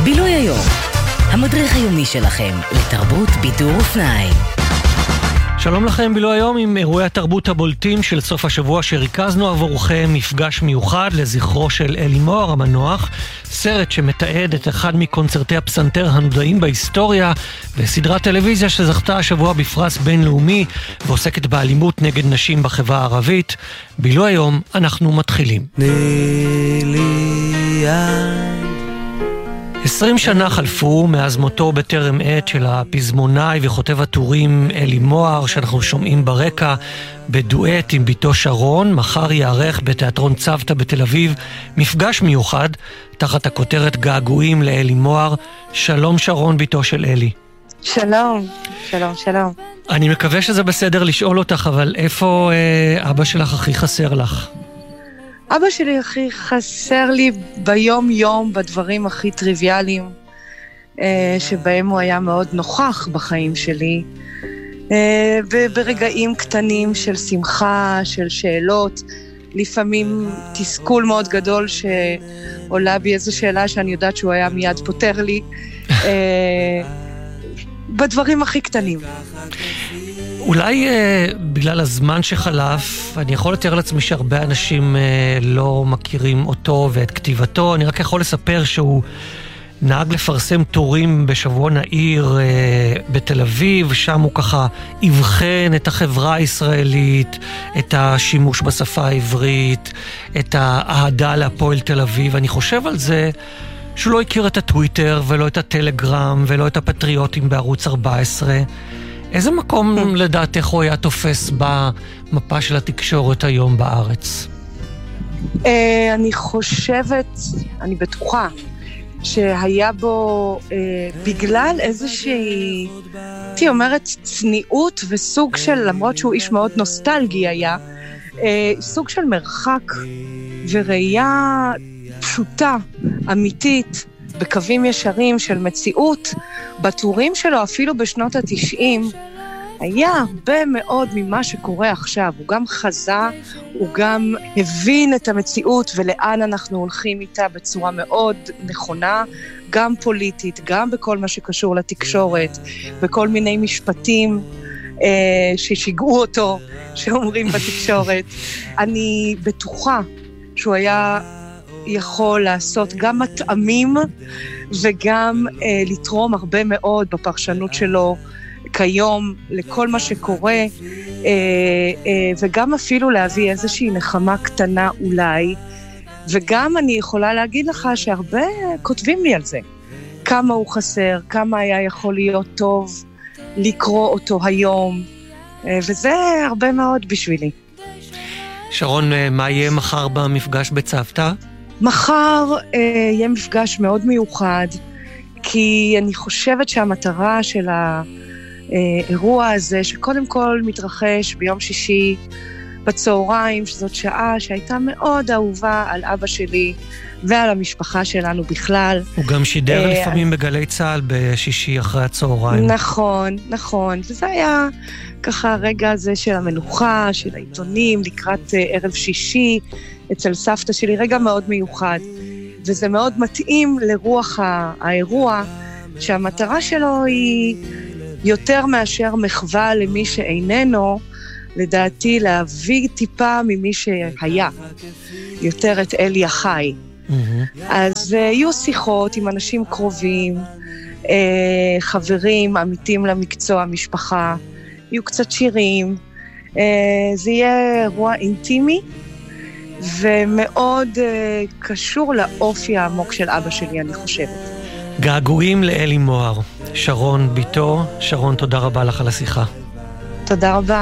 בילוי היום, המדריך היומי שלכם לתרבות, בידור ופנאי. שלום לכם, בילוי היום עם אירועי התרבות הבולטים של סוף השבוע שריכזנו עבורכם מפגש מיוחד לזכרו של אלי מוהר המנוח, סרט שמתעד את אחד מקונצרטי הפסנתר הנודעים בהיסטוריה, וסדרת טלוויזיה שזכתה השבוע בפרס בינלאומי ועוסקת באלימות נגד נשים בחברה הערבית. בילוי היום אנחנו מתחילים. 20 שנה חלפו מאז מותו בטרם עת של הפזמונאי וכותב הטורים אלי מוהר, שאנחנו שומעים ברקע בדואט עם ביתו שרון. מחר יערך בתיאטרון צוותא בתל אביב מפגש מיוחד תחת הכותרת געגועים לאלי מוהר. שלום שרון, ביתו של אלי. שלום, שלום, שלום. אני מקווה שזה בסדר לשאול אותך, אבל איפה אבא שלך הכי חסר לך? אבא שלי הכי חסר לי ביום יום, בדברים הכי טריוויאליים, שבהם הוא היה מאוד נוכח בחיים שלי, וברגעים קטנים של שמחה, של שאלות, לפעמים תסכול מאוד גדול שעולה בי איזו שאלה שאני יודעת שהוא היה מיד פותר לי, בדברים הכי קטנים. אולי בגלל הזמן שחלף, אני יכול לתאר לעצמי שהרבה אנשים לא מכירים אותו ואת כתיבתו. אני רק יכול לספר שהוא נהג לפרסם טורים בשבועון העיר בתל אביב, שם הוא ככה יבחן את החברה הישראלית, את השימוש בשפה העברית, את האהדה להפועל תל אביב. אני חושב על זה שהוא לא הכיר את הטוויטר ולא את הטלגרם ולא את הפטריוטים בערוץ 14. איזה מקום לדעתך הוא היה תופס במפה של התקשורת היום בארץ? אני חושבת, אני בטוחה, שהיה בו, בגלל איזושהי, הייתי אומרת, צניעות וסוג של, למרות שהוא איש מאוד נוסטלגי היה, סוג של מרחק וראייה פשוטה, אמיתית, בקווים ישרים של מציאות. בטורים שלו, אפילו בשנות ה-90, היה הרבה מאוד ממה שקורה עכשיו. הוא גם חזה, הוא גם הבין את המציאות ולאן אנחנו הולכים איתה בצורה מאוד נכונה, גם פוליטית, גם בכל מה שקשור לתקשורת, בכל מיני משפטים ששיגעו אותו, שאומרים בתקשורת. אני בטוחה שהוא היה יכול לעשות גם מטעמים וגם לתרום הרבה מאוד בפרשנות שלו כיום לכל מה שקורה, וגם אפילו להביא איזושהי נחמה קטנה אולי, וגם אני יכולה להגיד לך שהרבה כותבים לי על זה, כמה הוא חסר, כמה היה יכול להיות טוב לקרוא אותו היום, וזה הרבה מאוד בשבילי. שרון, מה יהיה מחר במפגש בצוותא? מחר יהיה מפגש מאוד מיוחד, כי אני חושבת שהמטרה של האירוע הזה, שקודם כל מתרחש ביום שישי בצהריים, שזאת שעה שהייתה מאוד אהובה על אבא שלי ועל המשפחה שלנו בכלל. הוא גם שידר לפעמים בגלי צהל בשישי אחרי הצהריים. נכון, נכון. וזה היה ככה הרגע הזה של המנוחה, של העיתונים, לקראת ערב שישי, אצל סבתא שלי, רגע מאוד מיוחד. וזה מאוד מתאים לרוח האירוע, שהמטרה שלו היא יותר מאשר מחווה למי שאיננו, לדעתי להביא טיפה ממי שהיה, יותר את אלי החי. אז יהיו שיחות עם אנשים קרובים, חברים, עמיתים למקצוע, משפחה, יהיו קצת שירים, זה יהיה אירוע אינטימי, ומאוד קשור לאופי העמוק של אבא שלי, אני חושבת. געגועים לאלי מוהר. שרון, ביתו. שרון, תודה רבה לך על השיחה. תודה רבה.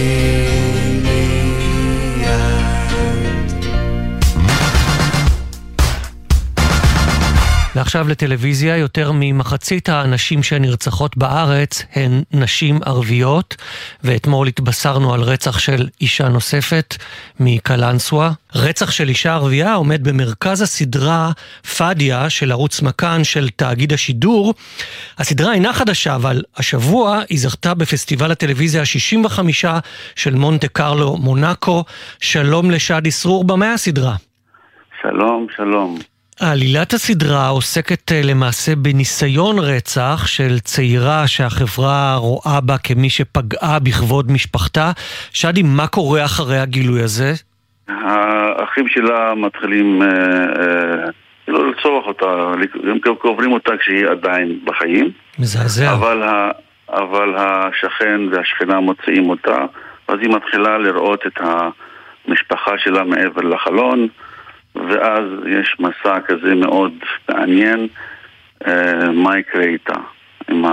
ועכשיו לטלוויזיה. יותר ממחצית האנשים שנרצחות בארץ הן נשים ערביות, ואתמול התבשרנו על רצח של אישה נוספת מקלנסווה. רצח של אישה ערבייה עומד במרכז הסדרה פדיה של ערוץ מכאן של תאגיד השידור. הסדרה אינה חדשה, אבל השבוע היא זכתה בפסטיבל הטלוויזיה ה-65 של מונטה קרלו מונאקו. שלום לשדי סרור במאי הסדרה. שלום, שלום. עלילת הסדרה עוסקת למעשה בניסיון רצח של צעירה שהחברה רואה בה כמי שפגעה בכבוד משפחתה. שדי, מה קורה אחרי הגילוי הזה? האחים שלה מתחילים לרצוח אותה, הם קוברים אותה כשהיא עדיין בחיים. מזעזע. אבל השכן והשכנה מוצאים אותה, אז היא מתחילה לראות את המשפחה שלה מעבר לחלון, ואז יש מסע כזה מאוד מעניין, מה יקרה איתה, עם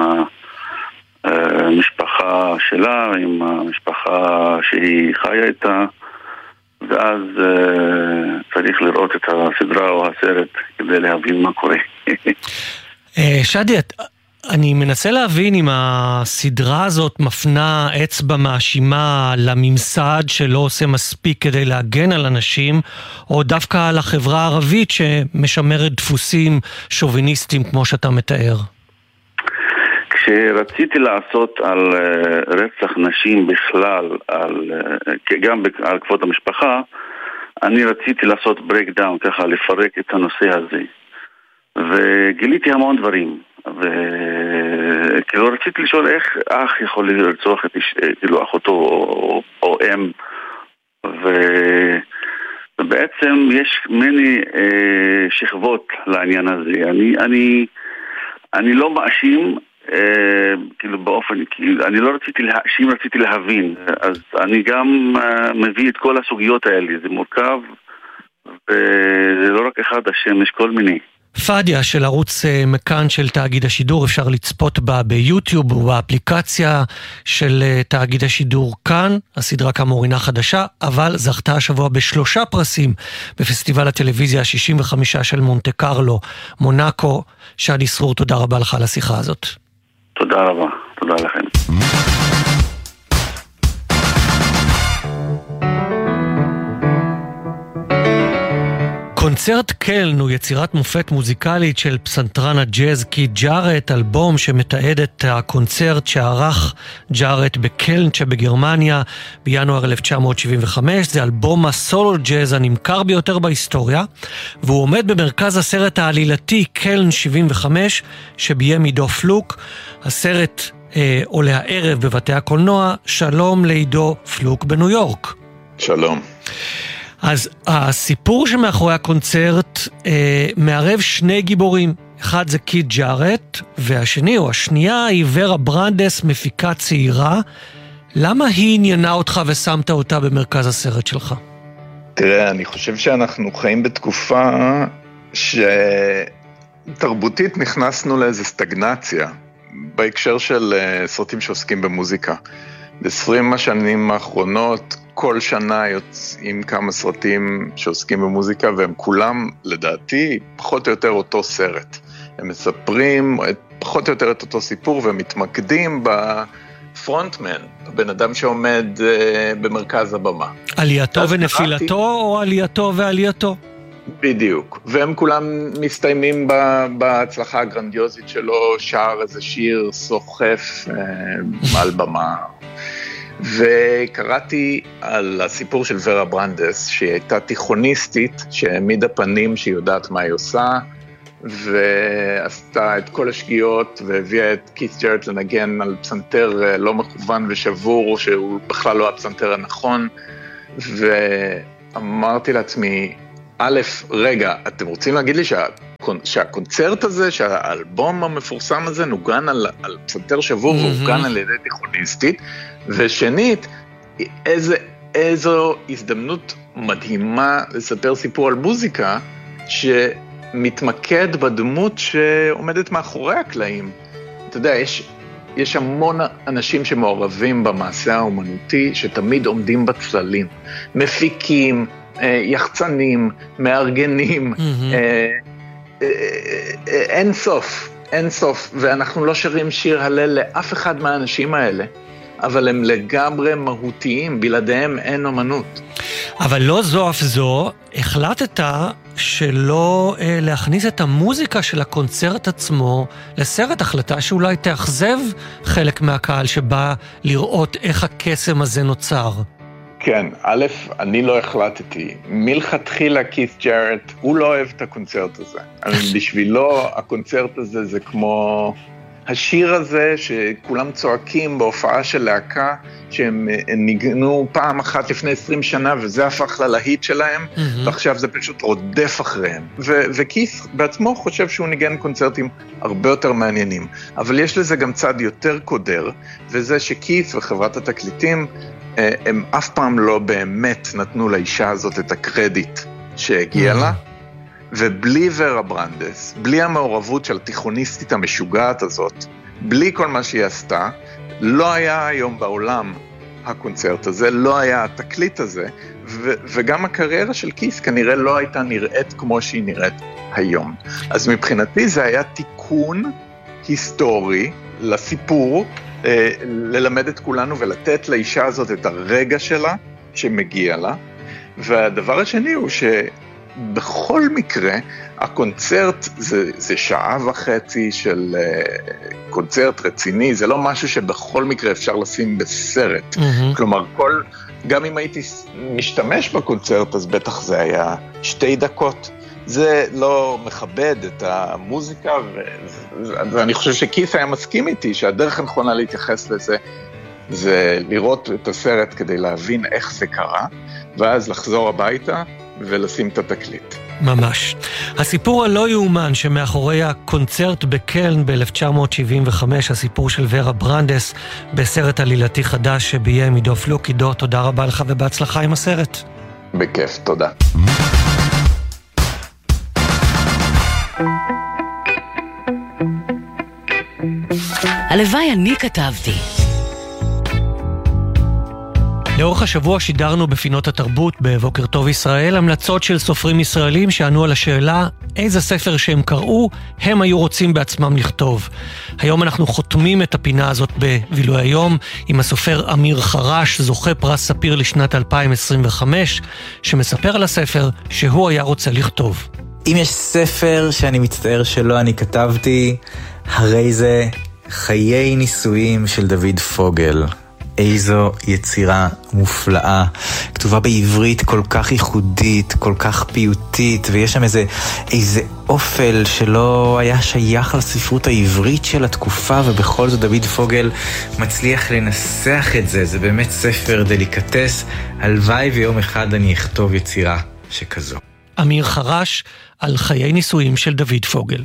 המשפחה שלה, עם המשפחה שהיא חיה איתה, ואז צריך לראות את הסדרה או הסרט כדי להבין מה קורה. שדי, אני מנסה להבין אם הסדרה הזאת מפנה אצבע מאשימה לממסד שלא עושה מספיק כדי להגן על אנשים, או דווקא על החברה הערבית שמשמרת דפוסים שוביניסטיים כמו שאתה מתאר. כשרציתי לעשות על רצח נשים בכלל, גם על כבוד המשפחה, אני רציתי לעשות ברייק-דאון, ככה לפרק את הנושא הזה. וגיליתי המון דברים. וכאילו רציתי לשאול איך אח יכול לרצוח את כאילו אחותו או אם, ובעצם יש מיני שכבות לעניין הזה. אני לא מאשים, כאילו באופן, אני לא רציתי להאשים, רציתי להבין. אז אני גם מביא את כל הסוגיות האלה, זה מורכב, וזה לא רק אחד השם, יש כל מיני. פדיה של ערוץ מכאן של תאגיד השידור, אפשר לצפות בה ביוטיוב ובאפליקציה של תאגיד השידור כאן. הסדרה כאמור אינה חדשה, אבל זכתה השבוע ב3 פרסים בפסטיבל הטלוויזיה ה-65 של מונטה קרלו, מונאקו. שדי סרור, תודה רבה לך על השיחה הזאת. תודה רבה, תודה לכם. קונצרט קלן הוא יצירת מופת מוזיקלית של פסנתרן הג'אז קית' ג'ארט, אלבום שמתעד את הקונצרט שערך ג'ארט בקלן שבגרמניה בינואר 1975. זה אלבום הסולו ג'אז הנמכר ביותר בהיסטוריה, והוא עומד במרכז הסרט העלילתי קלן 75 שביים עידו פלוק. הסרט עולה הערב בבתי הקולנוע. שלום לעידו פלוק בניו יורק. שלום. אז הסיפור שמאחורי הקונצרט מערב 2 גיבורים. אחד זה קית' ג'ארט, והשני או השנייה היא ורה ברנדס, מפיקה צעירה. למה היא עניינה אותך ושמת אותה במרכז הסרט שלך? תראה, אני חושב שאנחנו חיים בתקופה שתרבותית נכנסנו לאיזו סטגנציה, בהקשר של סרטים שעוסקים במוזיקה. ב-20 השנים האחרונות, כל שנה יוצאים כמה סרטים שעוסקים במוזיקה, והם כולם, לדעתי, פחות או יותר אותו סרט. הם מספרים פחות או יותר את אותו סיפור, ומתמקדים בפרונטמן, הבן אדם שעומד במרכז הבמה. עלייתו ונפילתו, או עלייתו ועלייתו? בדיוק, והם כולם מסתיימים בהצלחה הגרנדיוזית שלו, שר איזה שיר סוחף על במה. וקראתי על הסיפור של ורה ברנדס, שהיא הייתה תיכוניסטית, שהעמידה פנים שהיא יודעת מה היא עושה, ועשתה את כל השגיאות, והביאה את קית' ג'ארט לנגן על פסנתר לא מכוון ושבור, שהוא בכלל לא הפסנתר הנכון, ואמרתי לעצמי, א', רגע, אתם רוצים להגיד לי שהקונצרט הזה, שהאלבום המפורסם הזה נוגן על פסנתר שבור, והוגן על ידי תיכוניסטית, ושנית, איזו הזדמנות מדהימה לספר סיפור על מוזיקה, שמתמקד בדמות שעומדת מאחורי הקלעים. אתה יודע, יש המון אנשים שמעורבים במעשה האומנותי, שתמיד עומדים בצללים, מפיקים, יחצנים, מארגנים, אין סוף, ואנחנו לא שרים שיר הלל לאף אחד מהאנשים האלה, אבל הם לגמרי מהותיים, בלעדיהם אין אומנות. אבל לא זו אף זו, החלטת שלא להכניס את המוזיקה של הקונצרט עצמו לסרט, החלטה שאולי תאכזב חלק מהקהל שבא לראות איך הקסם הזה נוצר. כן, א', אני לא החלטתי. מלכתחילה כית' ג'ארט, הוא לא אוהב את הקונצרט הזה. בשבילו הקונצרט הזה זה כמו השיר הזה שכולם צועקים בהופעה של להקה, שהם ניגנו פעם אחת לפני 20 שנה, וזה הפך ללהיט שלהם, ועכשיו זה פשוט רודף אחריהם. וכית' בעצמו חושב שהוא ניגן קונצרטים הרבה יותר מעניינים. אבל יש לזה גם צד יותר קודר, וזה שכית' וחברת התקליטים, הם אף פעם לא באמת נתנו לאישה הזאת את הקרדיט שהגיע לה, ובלי ורה ברנדס, בלי המעורבות של התיכוניסטית המשוגעת הזאת, בלי כל מה שהיא עשתה, לא היה היום בעולם הקונצרט הזה, לא היה התקליט הזה, וגם הקריירה של כית' כנראה לא הייתה נראית כמו שהיא נראית היום. אז מבחינתי זה היה תיקון היסטורי לסיפור, ללמד את כולנו ולתת לאישה הזאת את הרגע שלה שמגיע לה. והדבר השני הוא שבכל מקרה הקונצרט זה שעה וחצי של קונצרט רציני, זה לא משהו שבכל מקרה אפשר לשים בסרט. כלומר, גם אם הייתי משתמש בקונצרט, אז בטח זה היה 2 דקות. זה לא מכבד את המוזיקה, ואני חושב שכית' היה מסכים איתי שהדרך הנכונה להתייחס לזה, זה לראות את הסרט כדי להבין איך זה קרה, ואז לחזור הביתה ולשים את התקליט. ממש. הסיפור הלא יאומן שמאחורי הקונצרט בקלן ב-1975, הסיפור של ורה ברנדס, בסרט עלילתי חדש שביים עידו פלוק. עידו, תודה רבה לך ובהצלחה עם הסרט. בכיף, תודה. הלוואי אני כתבתי. לאורך השבוע שידרנו בפינות התרבות בבוקר טוב ישראל המלצות של סופרים ישראלים שענו על השאלה איזה ספר שהם קראו הם היו רוצים בעצמם לכתוב. היום אנחנו חותמים את הפינה הזאת בבילוי היום עם הסופר אמיר חרש, זוכה פרס ספיר לשנת 2025, שמספר על הספר שהוא היה רוצה לכתוב. אם יש ספר שאני מצטער שלא אני כתבתי, הרי זה חיי נישואים של דוד פוגל. איזו יצירה מופלאה, כתובה בעברית כל כך ייחודית, כל כך פיוטית, ויש שם איזה אופל שלא היה שייך לספרות העברית של התקופה, ובכל זאת דוד פוגל מצליח לנסח את זה. זה באמת ספר דליקטס, הלוואי ויום אחד אני אכתוב יצירה שכזו. אמיר חרש על חיי נישואים של דוד פוגל.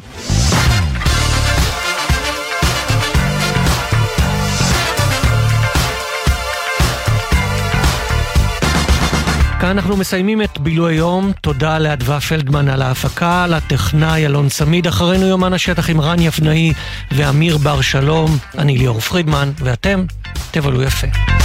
כאן אנחנו מסיימים את בילוי היום. תודה לאדווה פלדמן על ההפקה, לטכנאי אלון צמיד. אחרינו יומן השטח עם רן יבנאי ואמיר בר שלום. אני ליאור פרידמן, ואתם תבלו יפה.